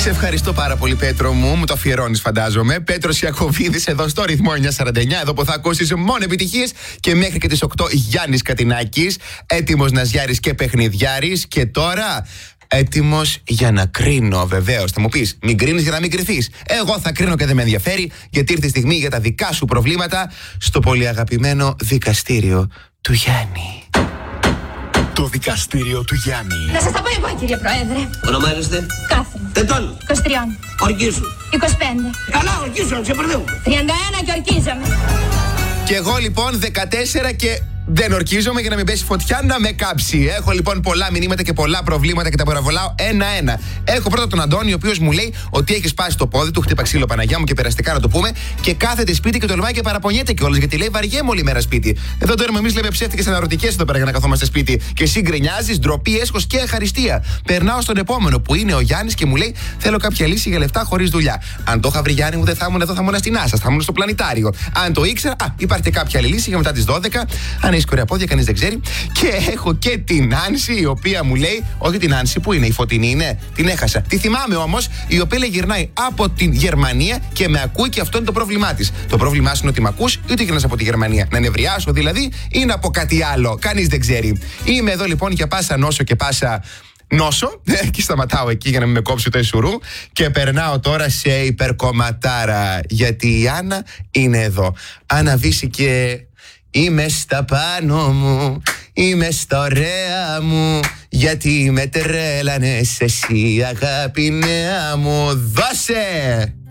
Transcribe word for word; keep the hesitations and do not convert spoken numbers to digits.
Σε ευχαριστώ πάρα πολύ, Πέτρο μου. Μου το αφιερώνεις, φαντάζομαι. Πέτρος Ιακωβίδης εδώ στο ρυθμό εννιακόσια σαράντα εννιά. Εδώ που θα ακούσεις μόνο επιτυχίες. Και μέχρι και τις οκτώ Γιάννης Κατινάκης. Έτοιμος να ζιάρεις και παιχνιδιάρης. Και τώρα. Έτοιμος για να κρίνω, βεβαίως. Θα μου πεις, μην κρίνεις για να μην κρυθείς. Εγώ θα κρίνω και δεν με ενδιαφέρει, γιατί ήρθε η στιγμή για τα δικά σου προβλήματα στο πολύ αγαπημένο δικαστήριο του Γιάννη. Το δικαστήριο του Γιάννη. Να σας τα πω εγώ, κύριε Πρόεδρε. Ονομάζεστε? Κάθριν. Τετών. είκοσι τρία. Ορκίσου. είκοσι πέντε. Καλά, ορκίσου, ξεπερδεύουμε. τριάντα ένα και ορκίζομαι. Και εγώ λοιπόν δεκατέσσερα και δεν ορκίζομαι για να μην πέσει φωτιά να με κάψει. Έχω λοιπόν πολλά μηνύματα και πολλά προβλήματα και τα παραβολάω ένα-ένα. Έχω πρώτα τον Αντώνη, ο οποίος μου λέει ότι έχει σπάσει το πόδι του, χτύπα ξύλο Παναγιά μου και περαστικά να το πούμε, και κάθεται σπίτι και τολμάει και παραπονιέται κιόλας γιατί λέει βαριέμαι όλη μέρα σπίτι. Εδώ τώρα εμείς λέμε ψεύτικες αναρωτικές εδώ πέρα για να καθόμαστε σπίτι. Και εσύ γκρινιάζεις, ντροπή, έσχος και ευχαριστία. Περνάω στον επόμενο που είναι ο Γιάννης και μου λέει θέλω κάποια λύση για λεφτά χωρίς δουλειά. Αν το είχα βρει, Γιάννη μου, δεν θα ήμουν εδώ, θα ήμουν στην NASA, θα ήμουν στο πλανητάριο. Αν το ήξερα, α, υπάρχει και κάποια άλλη λύση για μετά τις δώδεκα. Αν έχει κορέα πόδια, κανείς δεν ξέρει. Και έχω και την Άνση, η οποία μου λέει, όχι την Άνση, που είναι, η Φωτεινή είναι, την έχασα. Τη θυμάμαι όμως, η οποία λέει γυρνάει από την Γερμανία και με ακούει και αυτό είναι το πρόβλημά της. Το πρόβλημά σου είναι ότι με ακούς ή ότι γυρνάς από τη Γερμανία. Να νευριάσω δηλαδή ή να πω κάτι άλλο. Κανείς δεν ξέρει. Είμαι εδώ λοιπόν για πάσα νόσο και πάσα νόσο. Και σταματάω εκεί για να μην με κόψει το εσουρού. Και περνάω τώρα σε υπερκομματάρα. Γιατί η Άννα είναι εδώ. Άννα Βύσικε. Είμαι στα πάνω μου, είμαι στα ωραία μου, γιατί με τρέλανες εσύ αγάπη νέα μου. Δώσε!